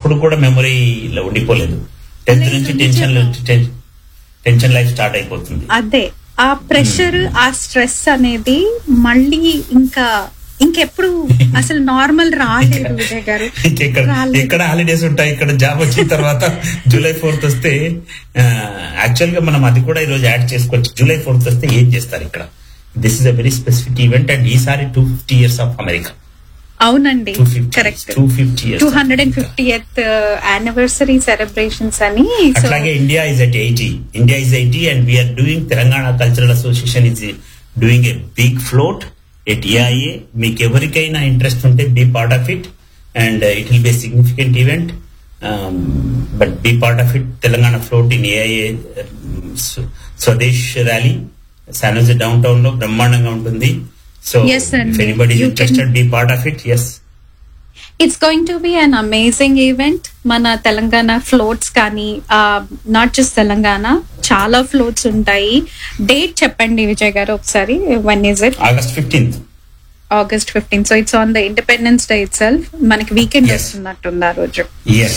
ఎప్పుడు కూడా మెమరీలో ఉండిపోలేదు. 10th నుంచి టెన్షన్ లైఫ్ స్టార్ట్ అయిపోతుంది. అదే ఆ ప్రెషర్, ఆ స్ట్రెస్ అనేది మళ్ళీ ఇంకెప్పుడు అసలు నార్మల్ రాలేదు విజయ్ గారు. ఎక్కడ హాలిడేస్ ఉంటాయి, ఇక్కడ జాబ్ వచ్చిన తర్వాత July 4th వస్తే యాక్చువల్ గా మనం అది కూడా ఈరోజు యాడ్ చేసుకోవచ్చు. July 4th వస్తే ఏం చేస్తారు ఇక్కడ? This is a very specific event and ఈసారి 250 years ఆఫ్ అమెరికా. అవునండి, కరెక్ట్. 250th యానివర్సరీ సెలబ్రేషన్స్ అని. అట్లాగే India is at 80 and we are doing Telangana Cultural Association is doing a big float at AIA. మీకు ఎవరికైనా interest ఉంటే be part of it and it will be significant event, but be part of it. Telangana float in AIA Swades rally San జోసే down town లో బ్రహ్మాండంగా ఉంటుంది. So yes, if anybody is interested, be part of it. Yes, it's going to be an amazing event. Mana Telangana floats kani, not just Telangana, chala floats untayi. Date cheppandi Vijay garu okkasari. When is it? August 15th. So it's on the Independence Day itself. Manaki weekend vastunnattundi aa roju. Yes.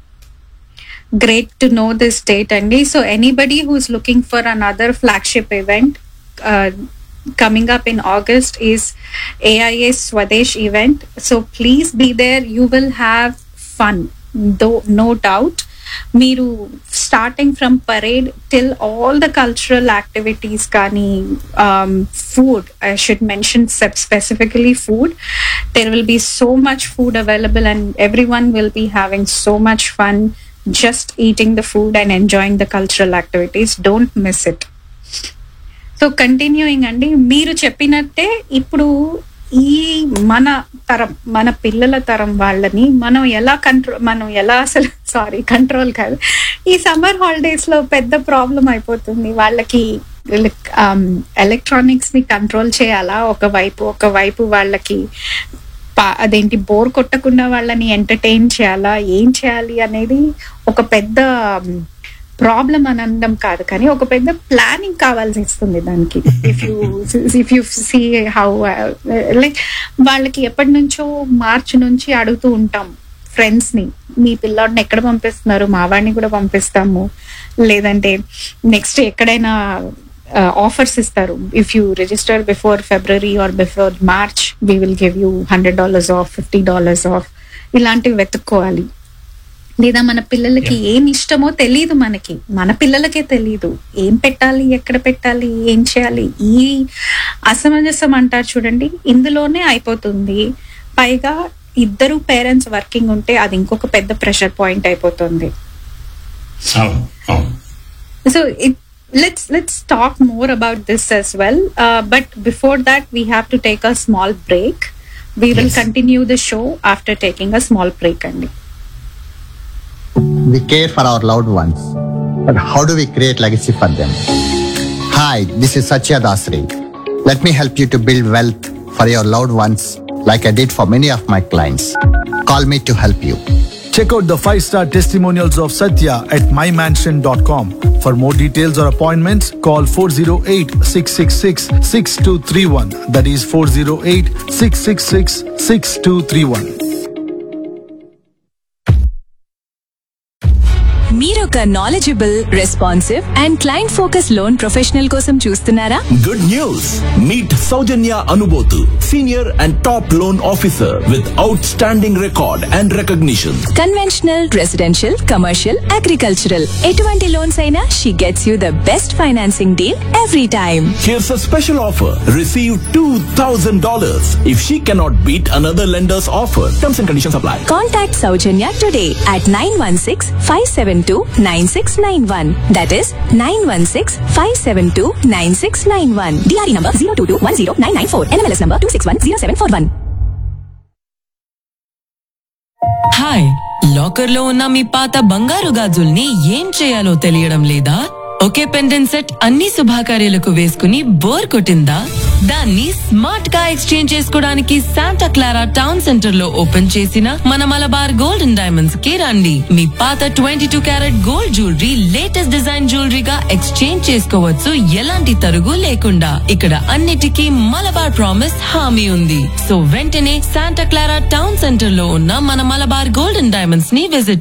Great to know this date andi. So anybody who's looking for another flagship event coming up in August is AIA Swadesh event. So please be there. You will have fun, though, no doubt. Meeru starting from parade till all the cultural activities kani, food, I should mention specifically food. There will be so much food available and everyone will be having so much fun just eating the food and enjoying the cultural activities. Don't miss it. So continuing అండి, మీరు చెప్పినట్టే ఇప్పుడు ఈ మన పిల్లల తరం వాళ్ళని మనం ఎలా కంట్రోల్ కాదు, ఈ సమ్మర్ హాలిడేస్ లో పెద్ద ప్రాబ్లం అయిపోతుంది వాళ్ళకి. ఎలక్ట్రానిక్స్ ని కంట్రోల్ చేయాలా ఒకవైపు వాళ్ళకి అదేంటి బోర్ కొట్టకుండా వాళ్ళని ఎంటర్టైన్ చేయాలా, ఏం చేయాలి అనేది ఒక పెద్ద ప్రాబ్లం అని అనడం కాదు, కానీ ఒక పెద్ద ప్లానింగ్ కావాల్సి వస్తుంది దానికి. If you see how like వాళ్ళకి ఎప్పటి నుంచో మార్చి నుంచి అడుగుతూ ఉంటాం ఫ్రెండ్స్ ని, మీ పిల్లాడిని ఎక్కడ పంపిస్తున్నారు, మా వాడిని కూడా పంపిస్తాము, లేదంటే నెక్స్ట్ ఎక్కడైనా ఆఫర్స్ ఇస్తారు. If you register before February are before March we will give you $100 of, $50 of, ఇలాంటివి వెతుక్కోవాలి. లేదా మన పిల్లలకి ఏం ఇష్టమో తెలీదు, మన పిల్లలకే తెలీదు ఏం పెట్టాలి, ఎక్కడ పెట్టాలి, ఏం చేయాలి. ఈ అసమంజసం అంటారు చూడండి, ఇందులోనే అయిపోతుంది. పైగా ఇద్దరు పేరెంట్స్ వర్కింగ్ ఉంటే అది ఇంకొక పెద్ద ప్రెషర్ పాయింట్ అయిపోతుంది. So let's talk more about this as well, but before that we have to take a small break. We will continue the show after taking a small break. We care for our loved ones, but how do we create legacy for them? Hi, this is Satya Dasri. Let me help you to build wealth for your loved ones like I did for many of my clients. Call me to help you. Check out the 5-star testimonials of Satya at mymansion.com. For more details or appointments, call 408-666-6231. That is 408-666-6231. మీరొక knowledgeable, responsive and client focus loan professional కోసం చూస్తున్నారా? Good news! Meet Soujanya Anubothu, senior and top loan officer with outstanding record and recognition. Conventional, residential, commercial, agricultural ఎటువంటి loans అయినా she gets you the best financing deal every time. Here's a special offer. Receive $2,000 if she cannot beat another lender's offer. Terms and conditions apply. Contact Saujanya today at 916-572-9691. That is 916-572-9691. DRE number 022109994. NMLS number 26107441. Hi, locker లో ఉన్న మీ పాత బంగారు గాజుల్ని ఏం చేయాలో తెలియడం లేదా? ఒకే pendant set అన్ని శుభాకార్యాలకు వేసుకుని బోర్ కొట్టిందా? దాన్ని స్మార్ట్ గా ఎక్స్చేంజ్ చేసుకోవడానికి శాంటా క్లారా టౌన్ సెంటర్ లో ఓపెన్ చేసిన మన మలబార్ గోల్డ్ అండ్ డైమండ్స్ కి రండి. మీ పాత 22 carat gold jewellery latest design జ్యువెలరీగా exchange చేసుకోవచ్చు, ఎలాంటి తరుగు లేకుండా. ఇక్కడ అన్నిటికీ మలబార్ ప్రామిస్ హామీ ఉంది. సో వెంటనే శాంటా క్లారా టౌన్ సెంటర్ లో ఉన్న మన మలబార్ గోల్డ్ అండ్ డైమండ్స్ ని విజిట్